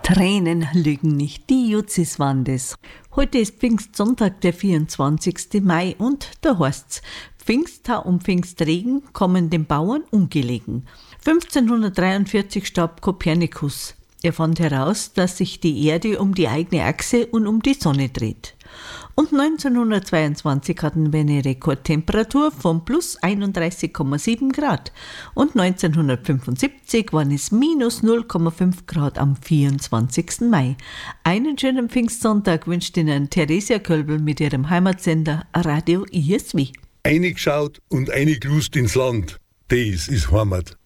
Tränen lügen nicht, die Jutzis waren das. Heute ist Pfingstsonntag, der 24. Mai und da heißt's: Pfingsttau und Pfingstregen kommen den Bauern ungelegen. 1543 starb Kopernikus. Er fand heraus, dass sich die Erde um die eigene Achse und um die Sonne dreht. Und 1922 hatten wir eine Rekordtemperatur von plus 31,7 Grad. Und 1975 waren es minus 0,5 Grad am 24. Mai. Einen schönen Pfingstsonntag wünscht Ihnen Theresia Kölbel mit ihrem Heimatsender Radio ISW. Eingeschaut und eingelust ins Land. Das ist Heimat.